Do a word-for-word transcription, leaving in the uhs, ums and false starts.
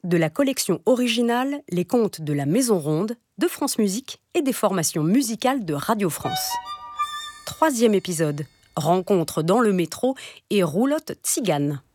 de la collection originale Les Contes de la Maison Ronde de France Musique et des formations musicales de Radio France. Troisième épisode, rencontre dans le métro et roulotte tzigane.